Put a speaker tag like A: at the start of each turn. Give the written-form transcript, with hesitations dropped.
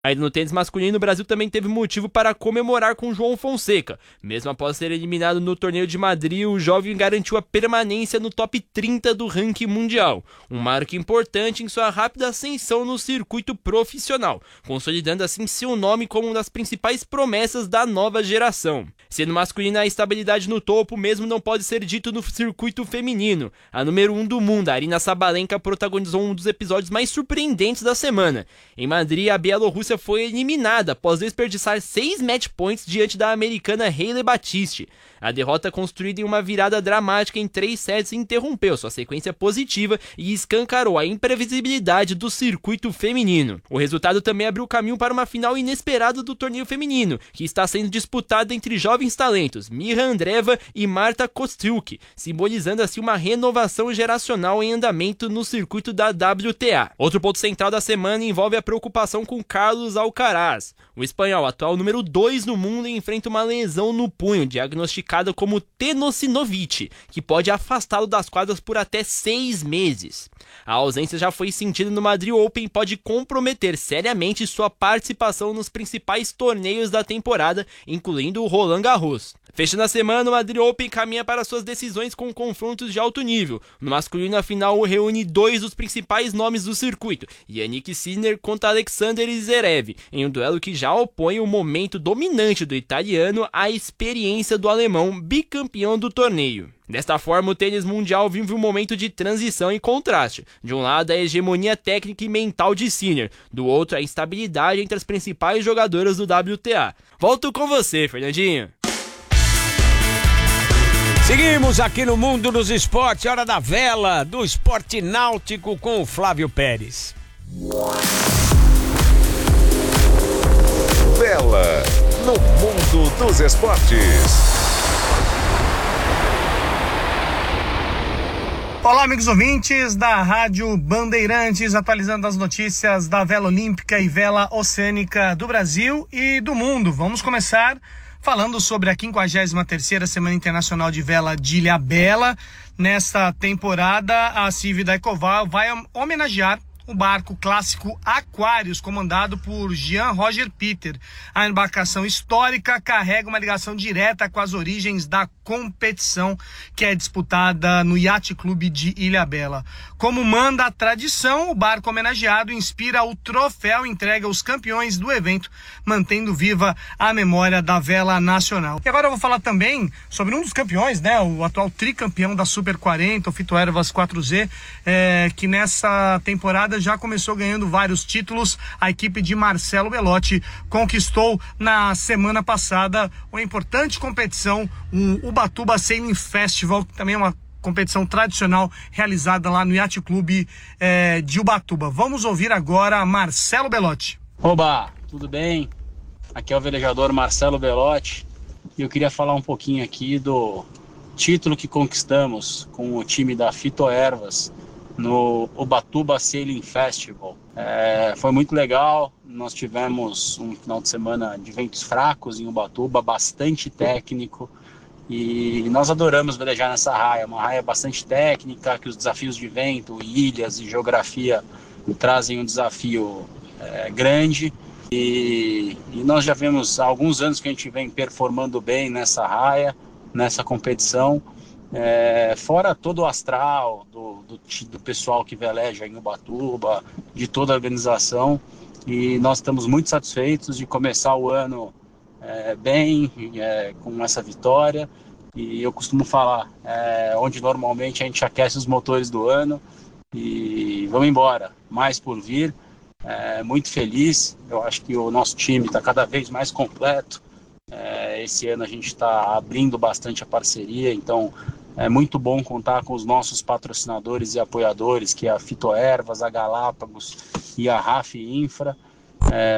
A: Ainda no tênis masculino, o Brasil também teve motivo para comemorar com João Fonseca. Mesmo após ser eliminado no torneio de Madrid, o jovem garantiu a permanência no top 30 do ranking mundial, um marco importante em sua rápida ascensão no circuito profissional, consolidando assim seu nome como uma das principais promessas da nova geração. Sendo masculina, a estabilidade no topo mesmo não pode ser dito no circuito feminino. A número 1 do mundo, Aryna Sabalenka, protagonizou um dos episódios mais surpreendentes da semana. Em Madrid, a Bielorrússia foi eliminada após desperdiçar 6 match points diante da americana Hailey Batiste. A derrota, construída em uma virada dramática em 3 sets, interrompeu sua sequência positiva e escancarou a imprevisibilidade do circuito feminino. O resultado também abriu caminho para uma final inesperada do torneio feminino, que está sendo disputada entre jovens talentos Mirra Andreeva e Marta Kostyuk, simbolizando assim uma renovação geracional em andamento no circuito da WTA. Outro ponto central da semana envolve a preocupação com Carlos Alcaraz. O espanhol, atual número 2 no mundo, enfrenta uma lesão no punho, diagnosticada como tenossinovite, que pode afastá-lo das quadras por até 6 meses. A ausência já foi sentida no Madrid Open e pode comprometer seriamente sua participação nos principais torneios da temporada, incluindo o Roland Garros. Fechando a semana, o Madrid Open caminha para suas decisões com confrontos de alto nível. No masculino, a final reúne 2 dos principais nomes do circuito, Jannik Sinner contra Alexander Zverev, em um duelo que já opõe o momento dominante do italiano à experiência do alemão, bicampeão do torneio. Desta forma, o tênis mundial vive um momento de transição e contraste. De um lado, a hegemonia técnica e mental de Sinner, do outro, a instabilidade entre as principais jogadoras do WTA. Volto com você, Fernandinho.
B: Seguimos aqui no Mundo dos Esportes, hora da vela do esporte náutico com o Flávio Pérez.
C: Vela no Mundo dos Esportes.
D: Olá, amigos ouvintes da Rádio Bandeirantes, atualizando as notícias da vela olímpica e vela oceânica do Brasil e do mundo. Vamos começar falando sobre a 53ª Semana Internacional de Vela de Ilhabela. Nesta temporada, a CIV da Ecoval vai homenagear o barco clássico Aquarius, comandado por Jean Roger Peter. A embarcação histórica carrega uma ligação direta com as origens da competição, que é disputada no Yacht Clube de Ilhabela. Como manda a tradição, o barco homenageado inspira o troféu entregue aos campeões do evento, mantendo viva a memória da vela nacional. E agora eu vou falar também sobre um dos campeões, né, o atual tricampeão da Super 40, o Fitoervas 4Z, que nessa temporada já começou ganhando vários títulos. A equipe de Marcelo Belotti conquistou na semana passada uma importante competição, o Ubatuba Sailing Festival, que também é uma competição tradicional realizada lá no Yacht Clube de Ubatuba. Vamos ouvir agora Marcelo Belotti.
E: Oba, tudo bem? Aqui é o velejador Marcelo Belotti e eu queria falar um pouquinho aqui do título que conquistamos com o time da Fitoervas no Ubatuba Sailing Festival. Foi muito legal, nós tivemos um final de semana de ventos fracos em Ubatuba, bastante técnico, e nós adoramos velejar nessa raia, uma raia bastante técnica, que os desafios de vento, ilhas e geografia trazem um desafio grande, e nós já vemos há alguns anos que a gente vem performando bem nessa raia, nessa competição. Fora todo o astral do pessoal que veleja em Ubatuba, de toda a organização, e nós estamos muito satisfeitos de começar o ano bem, com essa vitória. E eu costumo falar, onde normalmente a gente aquece os motores do ano, e vamos embora, mais por vir. Muito feliz, eu acho que o nosso time está cada vez mais completo. Esse ano a gente está abrindo bastante a parceria, então é muito bom contar com os nossos patrocinadores e apoiadores, que é a Fitoervas, a Galápagos e a RAF Infra.